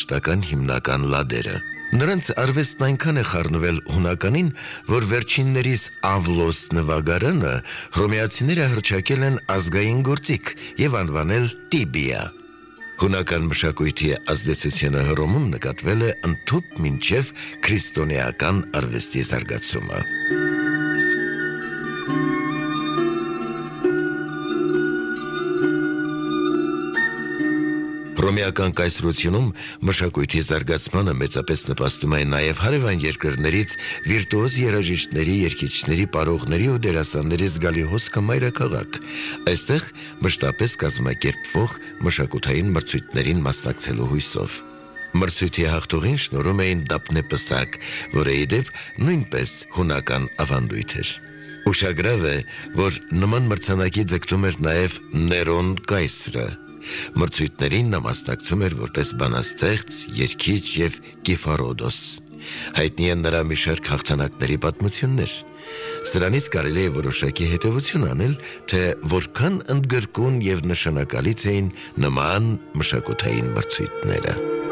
երաժշտական հիմնական լադերը։ Նրանց արվեստն այնքան է խառնվել հունականին, որ վերջիններիս Ավլոս նվագարանը հռոմեացիները հռչակել են ազգային գործիք եւ անվանել Տիբիա։ Հունական մշակույթի ազդեցությունը Հռոմում նկատվել է ընդհուպ մինչև քրիստոնեական արվեստի զարգացումը։ Հռոմեական կայսրությունում մշակույթի զարգացմանը մեծապես նպաստում է նաև հարևան երկրներից վիրտուոզ երաժիշտների, երգիչների, պարողների ու դերասանների զգալի հոսքը մայրաքաղաք։ Այստեղ մշտապես կազմակերպվող մշակութային մրցույթներին մասնակցելու հույսով։ Մրցույթի հաղթողին շնորհում էին դափնեպսակ, որը ի դեպ նույնպես հունական ավանդույթ էր։ Ուշագրավ է, որ նման մրցանակի ձգտում էր նաև Ներոն կայսրը։ Մրցույթներին նա մասնակցում էր որպես բանաստեղծ, երգիչ եւ Կիֆարոդոս։ Հայտնի են նրա մի շարք հաղթանակների պատմություններ։ Սրանից կարելի է որոշակի հետևություն անել, թե որքան ընդգրկուն եւ նշանակալից էին նման մշակութային մրցույթները։